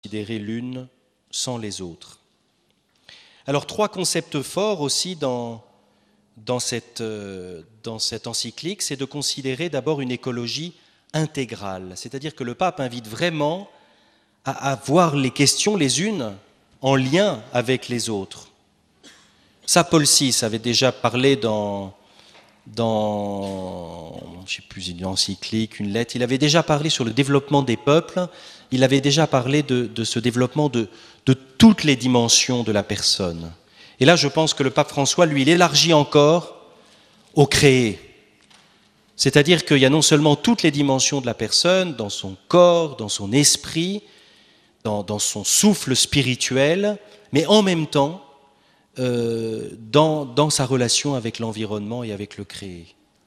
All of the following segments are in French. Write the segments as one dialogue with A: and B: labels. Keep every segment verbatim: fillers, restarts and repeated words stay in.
A: considérer l'une sans les autres. Alors trois concepts forts aussi dans, dans, cette, dans cette encyclique, c'est de considérer d'abord une écologie intégrale, c'est-à-dire que le pape invite vraiment à, à voir les questions les unes en lien avec les autres. Ça, Paul six avait déjà parlé dans, dans je ne sais plus, une encyclique, une lettre, il avait déjà parlé sur le développement des peuples, il avait déjà parlé de, de ce développement de, de toutes les dimensions de la personne. Et là, je pense que le pape François, lui, il élargit encore au créé. C'est-à-dire qu'il y a non seulement toutes les dimensions de la personne, dans son corps, dans son esprit, dans, dans son souffle spirituel, mais en même temps, euh, dans, dans sa relation avec l'environnement et avec le créé.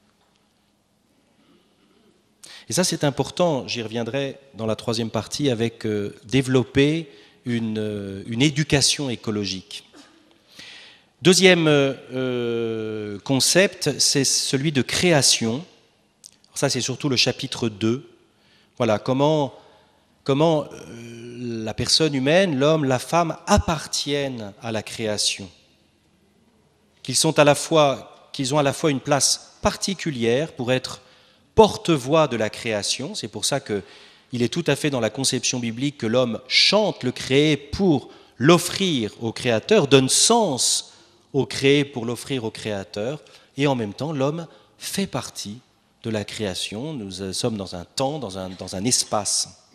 A: Et ça, c'est important, j'y reviendrai dans la troisième partie, avec euh, développer une, euh, une éducation écologique. Deuxième euh, concept, c'est celui de création. Alors ça, c'est surtout le chapitre deux. Voilà, comment, comment euh, la personne humaine, l'homme, la femme appartiennent à la création. Qu'ils sont à la fois, qu'ils ont à la fois une place particulière pour être porte-voix de la création. C'est pour ça qu'il est tout à fait dans la conception biblique que l'homme chante le créé pour l'offrir au Créateur, donne sens au créé pour l'offrir au Créateur, et en même temps, l'homme fait partie de la création. Nous sommes dans un temps, dans un, dans un espace.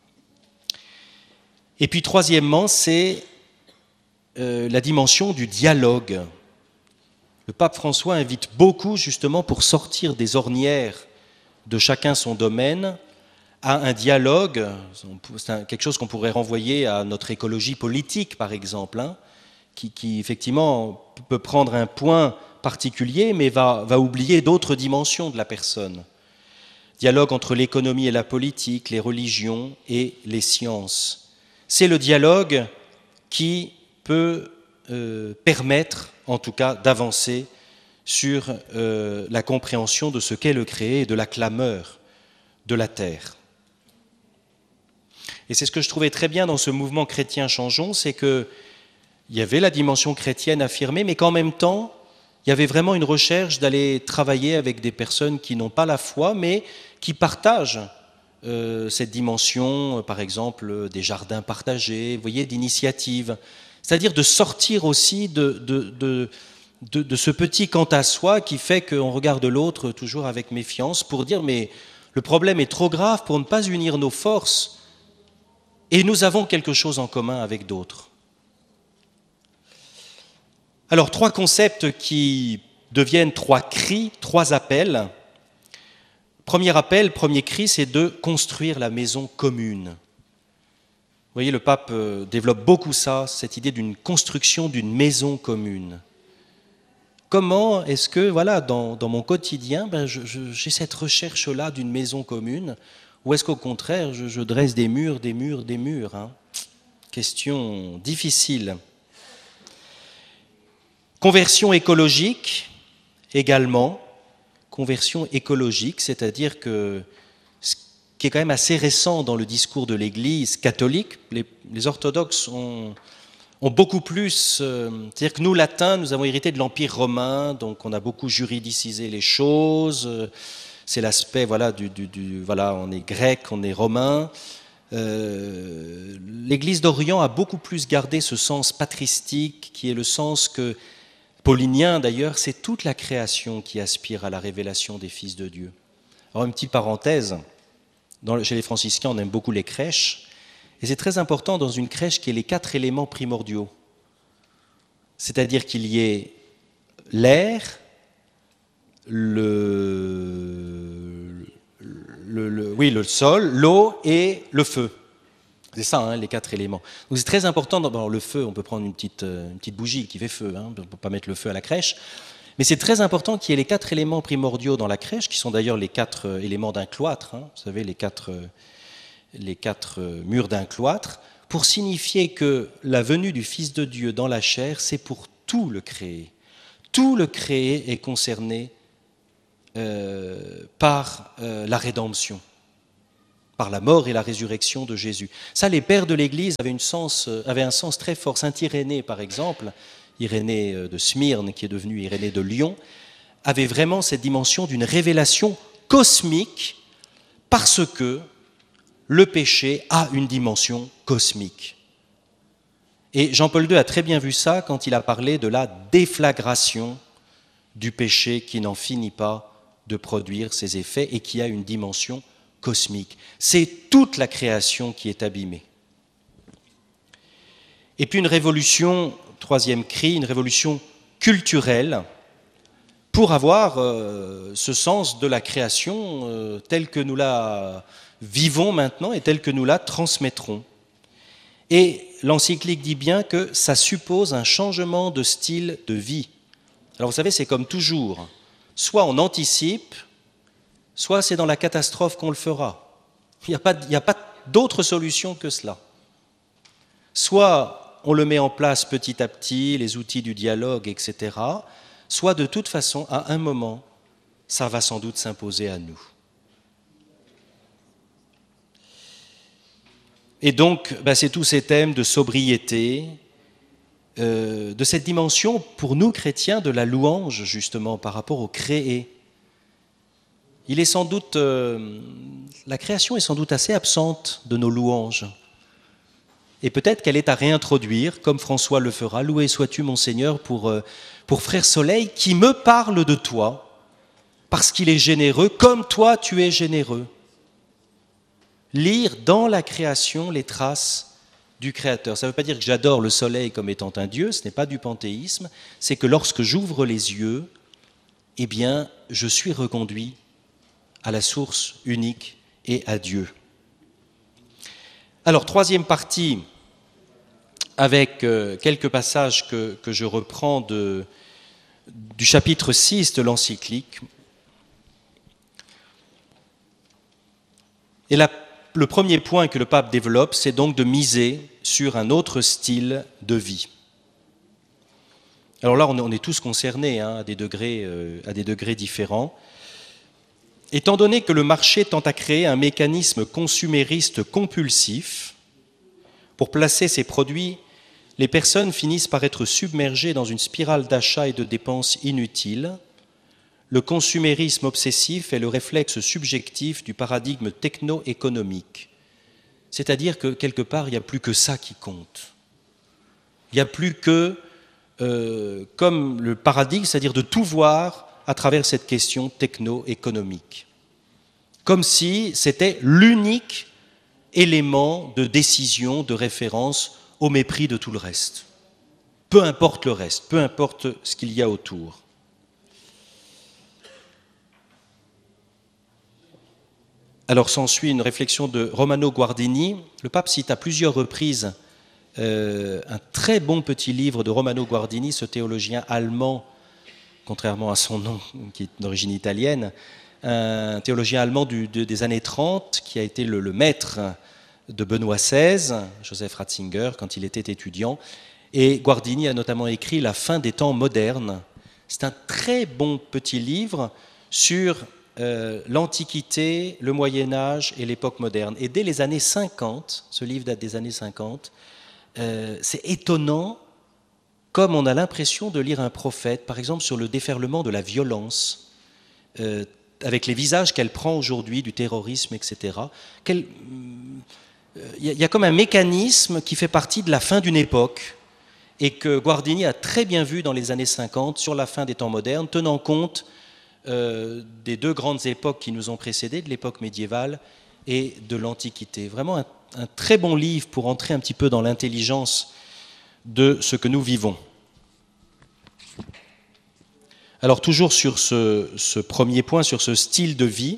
A: Et puis, troisièmement, c'est euh, la dimension du dialogue. Le pape François invite beaucoup, justement, pour sortir des ornières de chacun son domaine, à un dialogue, c'est quelque chose qu'on pourrait renvoyer à notre écologie politique, par exemple, hein, qui, qui, effectivement, peut prendre un point particulier, mais va, va oublier d'autres dimensions de la personne. Dialogue entre l'économie et la politique, les religions et les sciences. C'est le dialogue qui peut euh, permettre, en tout cas, d'avancer sur euh, la compréhension de ce qu'est le créé et de la clameur de la terre. Et c'est ce que je trouvais très bien dans ce mouvement chrétien Changeons, c'est qu'il y avait la dimension chrétienne affirmée, mais qu'en même temps, il y avait vraiment une recherche d'aller travailler avec des personnes qui n'ont pas la foi, mais qui partagent euh, cette dimension, par exemple, des jardins partagés, vous voyez, d'initiatives. C'est-à-dire de sortir aussi de... de, de De, de ce petit quant à soi qui fait qu'on regarde l'autre toujours avec méfiance pour dire mais le problème est trop grave pour ne pas unir nos forces et nous avons quelque chose en commun avec d'autres. Alors trois concepts qui deviennent trois cris, trois appels. Premier appel, premier cri, c'est de construire la maison commune. Vous voyez, le pape développe beaucoup ça, cette idée d'une construction d'une maison commune. Comment est-ce que, voilà, dans, dans mon quotidien, ben, je, je, j'ai cette recherche-là d'une maison commune, ou est-ce qu'au contraire, je, je dresse des murs, des murs, des murs, hein ? Question difficile. Conversion écologique, également. Conversion écologique, c'est-à-dire que ce qui est quand même assez récent dans le discours de l'Église catholique, les, les orthodoxes ont... ont beaucoup plus, euh, c'est-à-dire que nous, latins, nous avons hérité de l'Empire romain, donc on a beaucoup juridicisé les choses, euh, c'est l'aspect, voilà, du, du, du, voilà, on est grec, on est romain. Euh, L'Église d'Orient a beaucoup plus gardé ce sens patristique, qui est le sens que, paulinien d'ailleurs, c'est toute la création qui aspire à la révélation des fils de Dieu. Alors une petite parenthèse, dans, chez les franciscains, on aime beaucoup les crèches, et c'est très important dans une crèche qu'il y ait les quatre éléments primordiaux. C'est-à-dire qu'il y ait l'air, le, le, le, oui, le sol, l'eau et le feu. C'est ça, hein, les quatre éléments. Donc c'est très important. Dans le feu, on peut prendre une petite, une petite bougie qui fait feu, hein, on ne peut pas mettre le feu à la crèche. Mais c'est très important qu'il y ait les quatre éléments primordiaux dans la crèche, qui sont d'ailleurs les quatre éléments d'un cloître. Hein, vous savez, les quatre... les quatre murs d'un cloître, pour signifier que la venue du Fils de Dieu dans la chair, c'est pour tout le créé. Tout le créé est concerné euh, par euh, la rédemption. par la mort et la résurrection de Jésus. Ça, les pères de l'Église avaient, une sens, avaient un sens très fort. Saint Irénée, par exemple, Irénée de Smyrne, qui est devenu Irénée de Lyon, avait vraiment cette dimension d'une révélation cosmique parce que le péché a une dimension cosmique. Et Jean-Paul deux a très bien vu ça quand il a parlé de la déflagration du péché qui n'en finit pas de produire ses effets et qui a une dimension cosmique. C'est toute la création qui est abîmée. Et puis une révolution, troisième cri, une révolution culturelle pour avoir euh, ce sens de la création euh, tel que nous la vivons maintenant et tel que nous la transmettrons. Et l'encyclique dit bien que ça suppose un changement de style de vie. Alors vous savez, c'est comme toujours, soit on anticipe, soit c'est dans la catastrophe qu'on le fera. Il n'y a pas, il n'y a pas d'autre solution que cela. Soit on le met en place petit à petit, les outils du dialogue, et cetera, soit de toute façon, à un moment, ça va sans doute s'imposer à nous. Et donc, ben, c'est tous ces thèmes de sobriété, euh, de cette dimension, pour nous chrétiens, de la louange, justement, par rapport au créé. Il est sans doute, euh, la création est sans doute assez absente de nos louanges. Et peut-être qu'elle est à réintroduire, comme François le fera. Loué sois-tu, mon Seigneur, pour, euh, pour Frère Soleil, qui me parle de toi, parce qu'il est généreux, comme toi tu es généreux. Lire dans la création les traces du Créateur. Ça ne veut pas dire que j'adore le soleil comme étant un Dieu, ce n'est pas du panthéisme, c'est que lorsque j'ouvre les yeux, eh bien, je suis reconduit à la source unique et à Dieu. Alors, troisième partie, avec euh, quelques passages que, que je reprends de, du chapitre six de l'encyclique. Et la Le premier point que le pape développe, c'est donc de miser sur un autre style de vie. Alors là, on est tous concernés hein, à, des degrés, euh, à des degrés différents. Étant donné que le marché tend à créer un mécanisme consumériste compulsif, pour placer ses produits, les personnes finissent par être submergées dans une spirale d'achats et de dépenses inutiles. Le consumérisme obsessif est le réflexe subjectif du paradigme techno-économique. C'est-à-dire que, quelque part, il n'y a plus que ça qui compte. Il n'y a plus que, euh, comme le paradigme, c'est-à-dire de tout voir à travers cette question techno-économique. Comme si c'était l'unique élément de décision, de référence, au mépris de tout le reste. Peu importe le reste, peu importe ce qu'il y a autour. Alors s'ensuit une réflexion de Romano Guardini. Le pape cite à plusieurs reprises euh, un très bon petit livre de Romano Guardini, ce théologien allemand, contrairement à son nom qui est d'origine italienne, un théologien allemand du, de, des années trente qui a été le, le maître de Benoît seize, Joseph Ratzinger, quand il était étudiant. Et Guardini a notamment écrit La fin des temps modernes. C'est un très bon petit livre sur Euh, l'Antiquité, le Moyen-Âge et l'époque moderne. Et dès les années cinquante, ce livre date des années cinquante, euh, c'est étonnant comme on a l'impression de lire un prophète, par exemple sur le déferlement de la violence, euh, avec les visages qu'elle prend aujourd'hui, du terrorisme, et cetera. Il euh, y, y a comme un mécanisme qui fait partie de la fin d'une époque et que Guardini a très bien vu dans les années cinquante sur la fin des temps modernes, tenant compte Euh, des deux grandes époques qui nous ont précédés, de l'époque médiévale et de l'Antiquité. Vraiment un, un très bon livre pour entrer un petit peu dans l'intelligence de ce que nous vivons. Alors toujours sur ce, ce premier point, sur ce style de vie,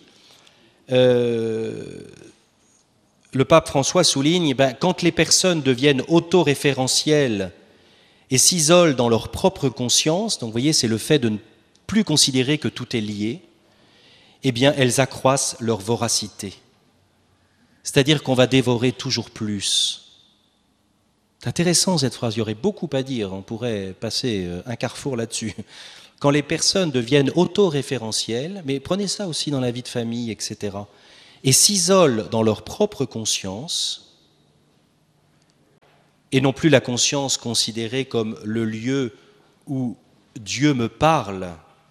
A: euh, le pape François souligne, ben, quand les personnes deviennent autoréférentielles et s'isolent dans leur propre conscience, donc vous voyez, c'est le fait de ne plus considérer que tout est lié, eh bien, elles accroissent leur voracité. C'est-à-dire qu'on va dévorer toujours plus. C'est intéressant cette phrase, il y aurait beaucoup à dire, on pourrait passer un carrefour là-dessus. Quand les personnes deviennent autoréférentielles, mais prenez ça aussi dans la vie de famille, et cetera, et s'isolent dans leur propre conscience, et non plus la conscience considérée comme le lieu où Dieu me parle,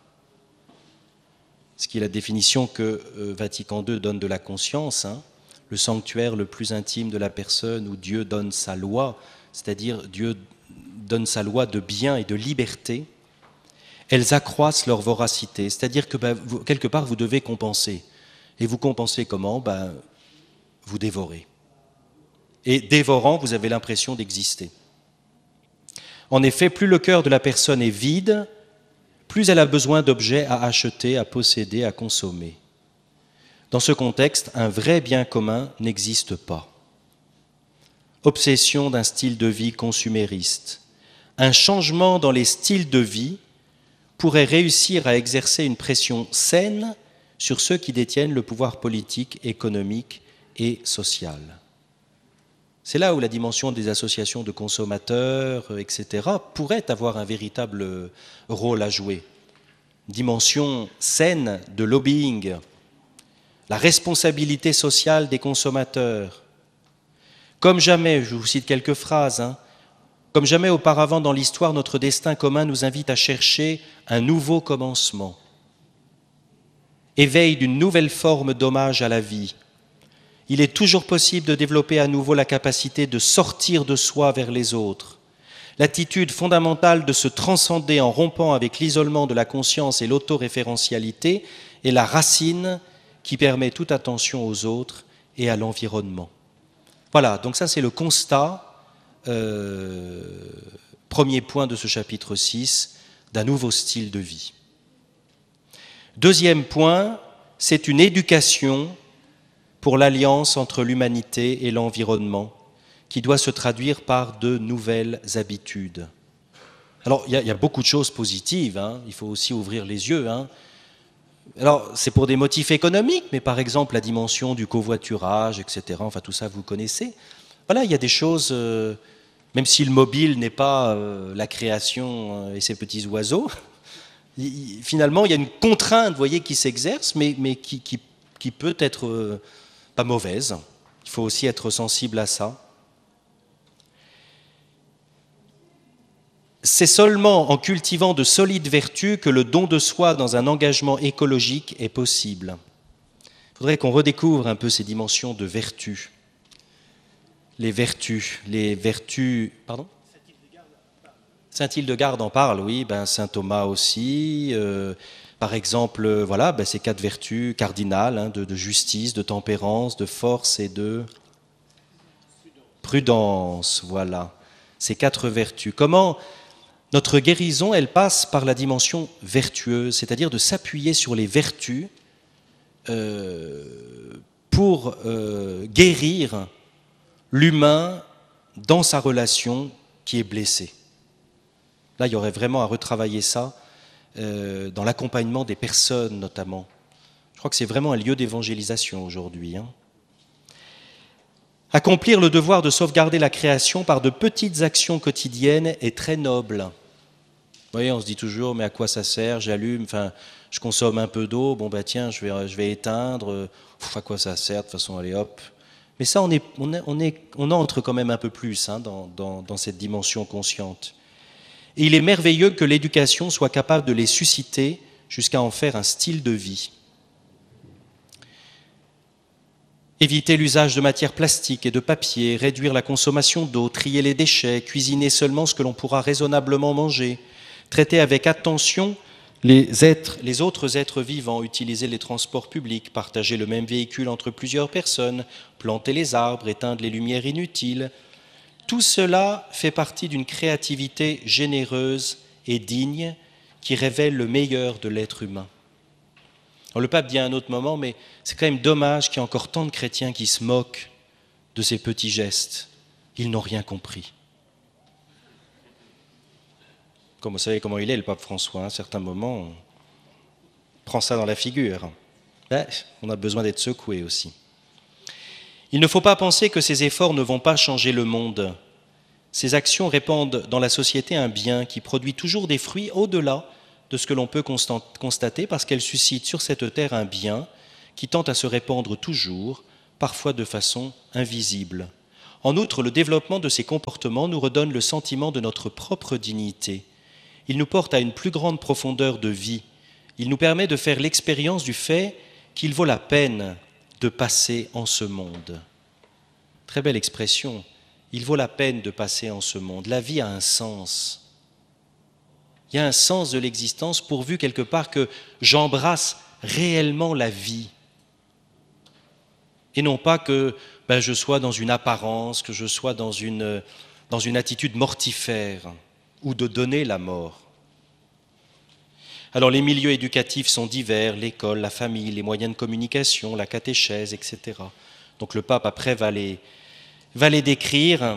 A: ce qui est la définition que euh, Vatican deux donne de la conscience, hein, le sanctuaire le plus intime de la personne où Dieu donne sa loi, c'est-à-dire Dieu donne sa loi de bien et de liberté, elles accroissent leur voracité, c'est-à-dire que ben, vous, quelque part vous devez compenser. Et vous compensez comment? Ben, vous dévorez. Et dévorant, vous avez l'impression d'exister. En effet, plus le cœur de la personne est vide, plus elle a besoin d'objets à acheter, à posséder, à consommer. Dans ce contexte, un vrai bien commun n'existe pas. Obsession d'un style de vie consumériste. Un changement dans les styles de vie pourrait réussir à exercer une pression saine sur ceux qui détiennent le pouvoir politique, économique et social. C'est là où la dimension des associations de consommateurs, et cetera, pourrait avoir un véritable rôle à jouer. Dimension saine de lobbying, la responsabilité sociale des consommateurs. Comme jamais, je vous cite quelques phrases, hein, comme jamais auparavant dans l'histoire, notre destin commun nous invite à chercher un nouveau commencement. Éveil d'une nouvelle forme d'hommage à la vie. Il est toujours possible de développer à nouveau la capacité de sortir de soi vers les autres. L'attitude fondamentale de se transcender en rompant avec l'isolement de la conscience et l'autoréférentialité est la racine qui permet toute attention aux autres et à l'environnement. Voilà, donc ça c'est le constat, euh, premier point de ce chapitre six, d'un nouveau style de vie. Deuxième point, c'est une éducation pour l'alliance entre l'humanité et l'environnement, qui doit se traduire par de nouvelles habitudes. Alors, il y, y a beaucoup de choses positives, hein, il faut aussi ouvrir les yeux. Hein. Alors, c'est pour des motifs économiques, mais par exemple, la dimension du covoiturage, et cetera, enfin, tout ça, vous connaissez. Voilà, il y a des choses, euh, même si le mobile n'est pas euh, la création euh, et ses petits oiseaux, il, finalement, il y a une contrainte, vous voyez, qui s'exerce, mais, mais qui, qui, qui peut être... Euh, pas mauvaise. Il faut aussi être sensible à ça. C'est seulement en cultivant de solides vertus que le don de soi dans un engagement écologique est possible. Il faudrait qu'on redécouvre un peu ces dimensions de vertu. Les vertus, les vertus... Pardon ? Saint Hildegarde en parle, oui, ben Saint Thomas aussi... Euh, Par exemple, voilà, ben ces quatre vertus cardinales, hein, de, de justice, de tempérance, de force et de prudence. Voilà, ces quatre vertus. Comment notre guérison, elle passe par la dimension vertueuse, c'est-à-dire de s'appuyer sur les vertus euh, pour euh, guérir l'humain dans sa relation qui est blessée. Là, il y aurait vraiment à retravailler ça. Euh, dans l'accompagnement des personnes notamment. Je crois que c'est vraiment un lieu d'évangélisation aujourd'hui. Hein. Accomplir le devoir de sauvegarder la création par de petites actions quotidiennes est très noble. Vous voyez, on se dit toujours, mais à quoi ça sert? J'allume, enfin, je consomme un peu d'eau, bon bah tiens, je vais, je vais éteindre, Pff, à quoi ça sert? De toute façon, allez hop. Mais ça, on, est, on, est, on, est, on entre quand même un peu plus hein, dans, dans, dans cette dimension consciente. Et il est merveilleux que l'éducation soit capable de les susciter jusqu'à en faire un style de vie. Éviter l'usage de matières plastiques et de papier, réduire la consommation d'eau, trier les déchets, cuisiner seulement ce que l'on pourra raisonnablement manger, traiter avec attention les, êtres, les autres êtres vivants, utiliser les transports publics, partager le même véhicule entre plusieurs personnes, planter les arbres, éteindre les lumières inutiles. Tout cela fait partie d'une créativité généreuse et digne qui révèle le meilleur de l'être humain. Alors, le pape dit à un autre moment, mais c'est quand même dommage qu'il y ait encore tant de chrétiens qui se moquent de ces petits gestes. Ils n'ont rien compris. Comme vous savez comment il est, le pape François, à un certain moment, on prend ça dans la figure. Ben, on a besoin d'être secoué aussi. Il ne faut pas penser que ces efforts ne vont pas changer le monde. Ces actions répandent dans la société un bien qui produit toujours des fruits au-delà de ce que l'on peut constater parce qu'elles suscitent sur cette terre un bien qui tend à se répandre toujours, parfois de façon invisible. En outre, le développement de ces comportements nous redonne le sentiment de notre propre dignité. Il nous porte à une plus grande profondeur de vie. Il nous permet de faire l'expérience du fait qu'il vaut la peine de passer en ce monde. Très belle expression. Il vaut la peine de passer en ce monde. La vie a un sens. Il y a un sens de l'existence pourvu quelque part que j'embrasse réellement la vie. Et non pas que ben, je sois dans une apparence, que je sois dans une, dans une attitude mortifère ou de donner la mort. Alors les milieux éducatifs sont divers, l'école, la famille, les moyens de communication, la catéchèse, et cetera. Donc le pape après va les, va les décrire.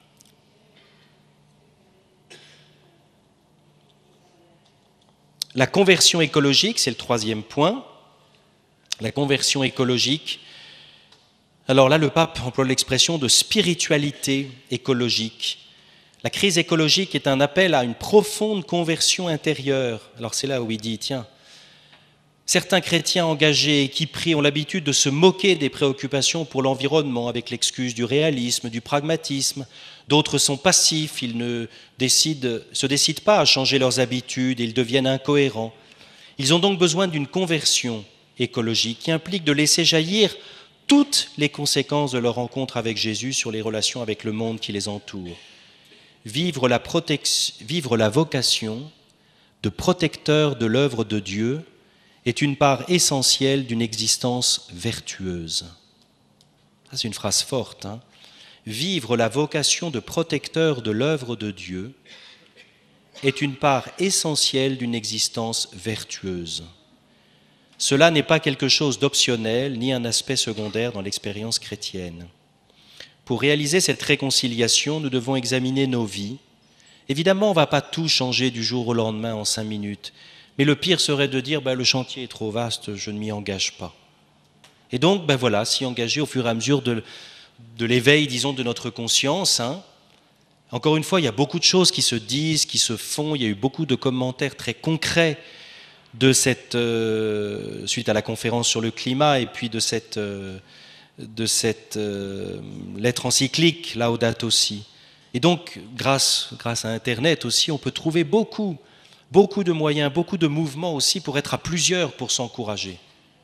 A: La conversion écologique, c'est le troisième point. La conversion écologique. Alors là, le pape emploie l'expression de spiritualité écologique. La crise écologique est un appel à une profonde conversion intérieure. Alors c'est là où il dit, tiens, certains chrétiens engagés qui prient ont l'habitude de se moquer des préoccupations pour l'environnement avec l'excuse du réalisme, du pragmatisme. D'autres sont passifs, ils ne décident, se décident pas à changer leurs habitudes, ils deviennent incohérents. Ils ont donc besoin d'une conversion écologique qui implique de laisser jaillir toutes les conséquences de leur rencontre avec Jésus sur les relations avec le monde qui les entoure. Vivre la, protec- vivre la vocation de protecteur de l'œuvre de Dieu est une part essentielle d'une existence vertueuse. Ça, c'est une phrase forte, hein. Vivre la vocation de protecteur de l'œuvre de Dieu est une part essentielle d'une existence vertueuse. Cela n'est pas quelque chose d'optionnel ni un aspect secondaire dans l'expérience chrétienne. Pour réaliser cette réconciliation, nous devons examiner nos vies. Évidemment, on ne va pas tout changer du jour au lendemain en cinq minutes, mais le pire serait de dire ben, « le chantier est trop vaste, je ne m'y engage pas ». Et donc, ben voilà, s'y engager au fur et à mesure de, de l'éveil, disons, de notre conscience. Hein. Encore une fois, il y a beaucoup de choses qui se disent, qui se font, il y a eu beaucoup de commentaires très concrets de cette, euh, suite à la conférence sur le climat et puis de cette, euh, de cette euh, lettre encyclique, Laudato Si. Et donc, grâce, grâce à Internet aussi, on peut trouver beaucoup, beaucoup de moyens, beaucoup de mouvements aussi pour être à plusieurs, pour s'encourager.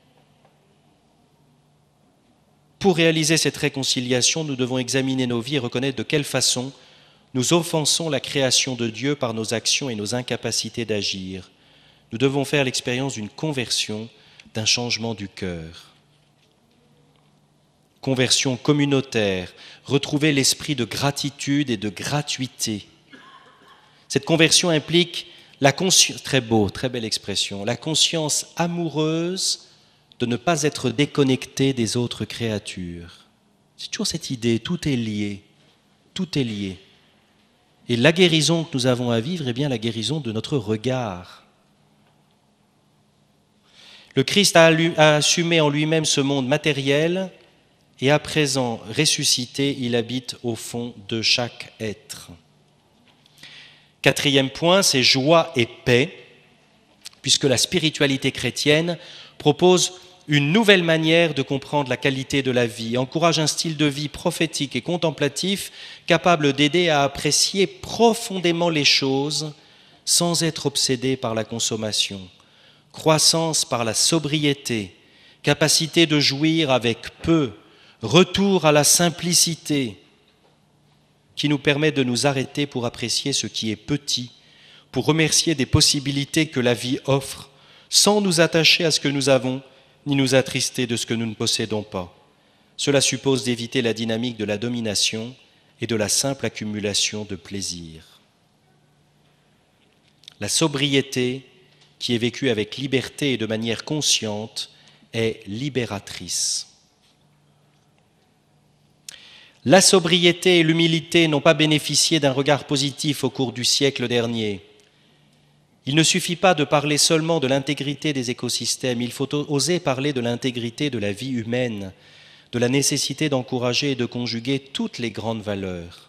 A: Pour réaliser cette réconciliation, nous devons examiner nos vies et reconnaître de quelle façon nous offensons la création de Dieu par nos actions et nos incapacités d'agir. Nous devons faire l'expérience d'une conversion, d'un changement du cœur. Conversion communautaire, retrouver l'esprit de gratitude et de gratuité. Cette conversion implique la conscience, très beau, très belle expression, la conscience amoureuse de ne pas être déconnecté des autres créatures. C'est toujours cette idée, tout est lié, tout est lié. Et la guérison que nous avons à vivre est bien la guérison de notre regard. Le Christ a assumé en lui-même ce monde matériel et à présent ressuscité, il habite au fond de chaque être. Quatrième point, c'est joie et paix, puisque la spiritualité chrétienne propose une nouvelle manière de comprendre la qualité de la vie, encourage un style de vie prophétique et contemplatif capable d'aider à apprécier profondément les choses sans être obsédé par la consommation. Croissance par la sobriété, capacité de jouir avec peu, retour à la simplicité qui nous permet de nous arrêter pour apprécier ce qui est petit, pour remercier des possibilités que la vie offre, sans nous attacher à ce que nous avons, ni nous attrister de ce que nous ne possédons pas. Cela suppose d'éviter la dynamique de la domination et de la simple accumulation de plaisir. La sobriété, qui est vécue avec liberté et de manière consciente, est libératrice. La sobriété et l'humilité n'ont pas bénéficié d'un regard positif au cours du siècle dernier. Il ne suffit pas de parler seulement de l'intégrité des écosystèmes, il faut oser parler de l'intégrité de la vie humaine, de la nécessité d'encourager et de conjuguer toutes les grandes valeurs.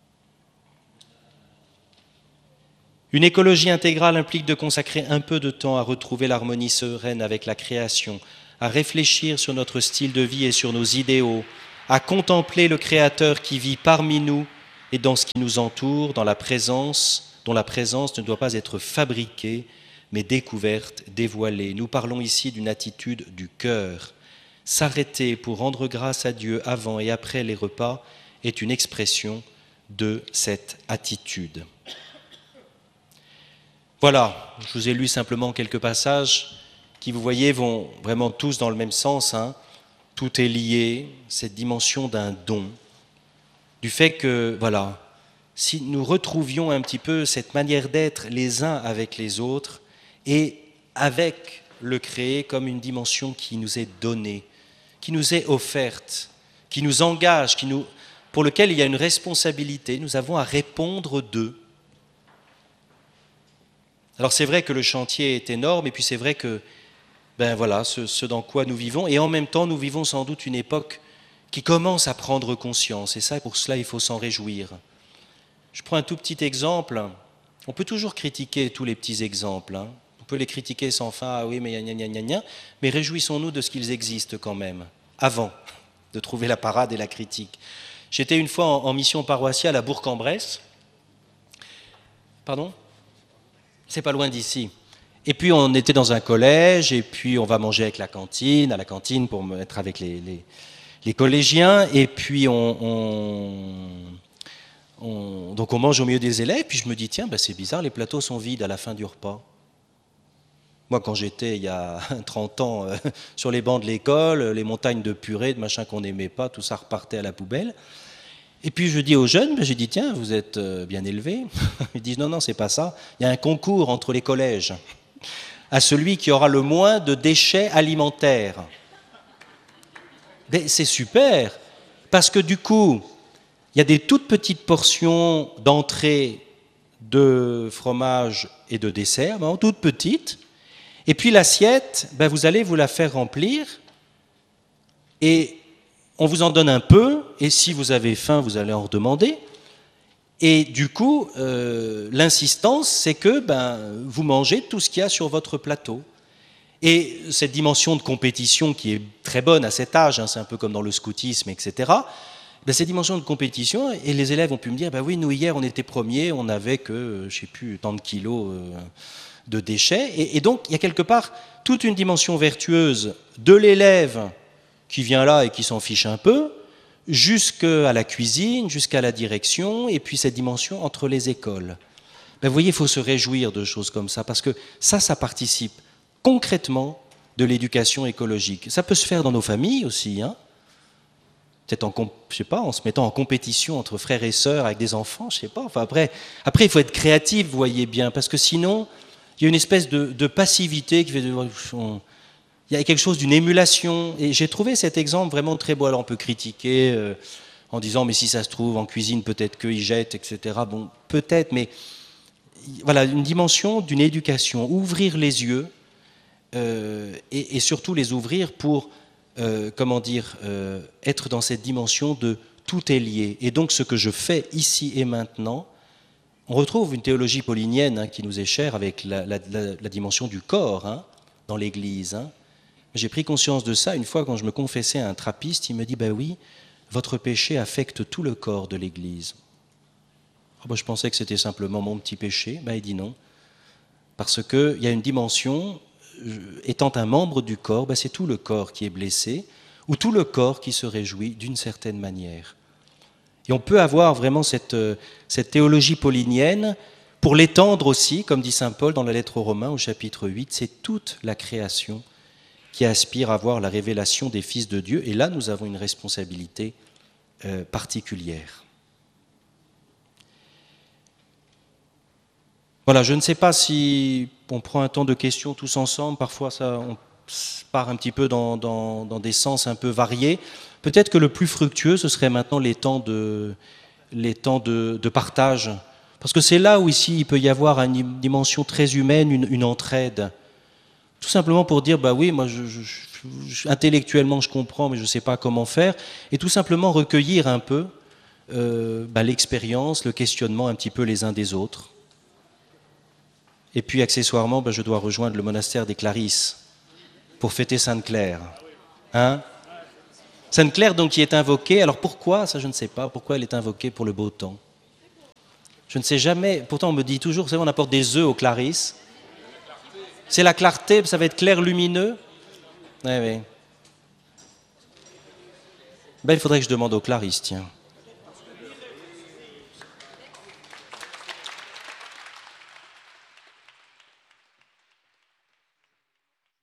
A: Une écologie intégrale implique de consacrer un peu de temps à retrouver l'harmonie sereine avec la création, à réfléchir sur notre style de vie et sur nos idéaux, à contempler le Créateur qui vit parmi nous et dans ce qui nous entoure, dans la présence, dont la présence ne doit pas être fabriquée, mais découverte, dévoilée. Nous parlons ici d'une attitude du cœur. S'arrêter pour rendre grâce à Dieu avant et après les repas est une expression de cette attitude. Voilà, je vous ai lu simplement quelques passages qui, vous voyez, vont vraiment tous dans le même sens, hein. Tout est lié, cette dimension d'un don, du fait que, voilà, si nous retrouvions un petit peu cette manière d'être les uns avec les autres et avec le créé comme une dimension qui nous est donnée, qui nous est offerte, qui nous engage, qui nous, pour lequel il y a une responsabilité, nous avons à répondre d'eux. Alors c'est vrai que le chantier est énorme et puis c'est vrai que ben voilà, ce, ce dans quoi nous vivons et en même temps nous vivons sans doute une époque qui commence à prendre conscience et ça pour cela il faut s'en réjouir. Je prends un tout petit exemple, on peut toujours critiquer tous les petits exemples, hein. On peut les critiquer sans fin, ah oui mais gna gna gna gna, mais réjouissons-nous de ce qu'ils existent quand même, avant de trouver la parade et la critique. J'étais une fois en, en mission paroissiale à Bourg-en-Bresse, pardon ? C'est pas loin d'ici. Et puis on était dans un collège, et puis on va manger avec la cantine, à la cantine pour être avec les, les, les collégiens, et puis on, on, on, donc on mange au milieu des élèves, puis je me dis, tiens, ben c'est bizarre, les plateaux sont vides à la fin du repas. Moi, quand j'étais, il y a trente ans, euh, sur les bancs de l'école, les montagnes de purée, de machin qu'on n'aimait pas, tout ça repartait à la poubelle. Et puis je dis aux jeunes, ben, j'ai dit, tiens, vous êtes bien élevés. Ils disent, non, non, c'est pas ça. Il y a un concours entre les collèges à celui qui aura le moins de déchets alimentaires. Ben, c'est super, parce que du coup, il y a des toutes petites portions d'entrée de fromage et de dessert, ben, toutes petites. Et puis l'assiette, ben, vous allez vous la faire remplir et on vous en donne un peu, et si vous avez faim, vous allez en redemander. Et du coup, euh, l'insistance, c'est que ben, vous mangez tout ce qu'il y a sur votre plateau. Et cette dimension de compétition qui est très bonne à cet âge, hein, c'est un peu comme dans le scoutisme, et cetera, ben, cette dimension de compétition, et les élèves ont pu me dire, ben oui, nous hier on était premiers, on n'avait que, je ne sais plus, tant de kilos euh, de déchets. Et, et donc, il y a quelque part toute une dimension vertueuse de l'élève qui vient là et qui s'en fiche un peu, jusqu'à la cuisine, jusqu'à la direction, et puis cette dimension entre les écoles. Ben, vous voyez, il faut se réjouir de choses comme ça, parce que ça, ça participe concrètement de l'éducation écologique. Ça peut se faire dans nos familles aussi, hein. Peut-être en, je sais pas, en se mettant en compétition entre frères et sœurs avec des enfants, je sais pas. Enfin, après, après, il faut être créatif, vous voyez bien, parce que sinon, il y a une espèce de, de passivité qui fait de... On, il y a quelque chose d'une émulation, et j'ai trouvé cet exemple vraiment très beau. Alors on peut critiquer euh, en disant mais si ça se trouve en cuisine peut-être qu'ils jettent, et cetera. Bon, peut-être, mais voilà une dimension d'une éducation, ouvrir les yeux euh, et, et surtout les ouvrir pour euh, comment dire euh, être dans cette dimension de tout est lié. Et donc ce que je fais ici et maintenant, on retrouve une théologie paulinienne hein, qui nous est chère avec la, la, la, la dimension du corps hein, dans l'Église. Hein. J'ai pris conscience de ça une fois quand je me confessais à un trappiste, il me dit, ben oui, votre péché affecte tout le corps de l'Église. Oh ben, je pensais que c'était simplement mon petit péché, ben il dit non. Parce qu'il y a une dimension, étant un membre du corps, ben c'est tout le corps qui est blessé, ou tout le corps qui se réjouit d'une certaine manière. Et on peut avoir vraiment cette, cette théologie paulinienne, pour l'étendre aussi, comme dit saint Paul dans la lettre aux Romains au chapitre huit, c'est toute la création qui aspire à voir la révélation des fils de Dieu. Et là, nous avons une responsabilité euh, particulière. Voilà, je ne sais pas si on prend un temps de questions tous ensemble. Parfois, ça, on part un petit peu dans, dans, dans des sens un peu variés. Peut-être que le plus fructueux, ce serait maintenant les temps de, les temps de, de partage. Parce que c'est là où, ici, il peut y avoir une dimension très humaine, une, une entraide. Tout simplement pour dire, bah oui, moi, je, je, je, intellectuellement, je comprends, mais je ne sais pas comment faire. Et tout simplement recueillir un peu euh, bah, l'expérience, le questionnement un petit peu les uns des autres. Et puis, accessoirement, bah, je dois rejoindre le monastère des Clarisses. pour fêter Sainte-Claire. Hein? Sainte-Claire, donc, qui est invoquée. Alors pourquoi? Ça, je ne sais pas. Pourquoi elle est invoquée pour le beau temps? Je ne sais jamais. Pourtant, on me dit toujours, vous savez, on apporte des œufs aux clarisses. C'est la clarté, ça va être clair lumineux. Oui, oui. Ben, il faudrait que je demande aux clarisses, tiens.